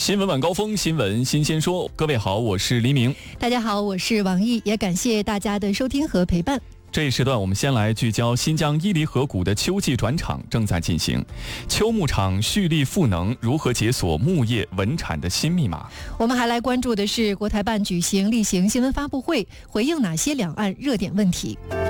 新闻晚高峰，新闻新鲜说。各位好，我是黎明。 大家好，我是王毅，也感谢大家的收听和陪伴。 这一时段我们先来聚焦新疆伊犁河谷的秋季转场正在进行，秋牧场蓄力赋能，如何解锁牧业稳产的新密码？ 我们还来关注的是国台办举行例行新闻发布会，回应哪些两岸热点问题？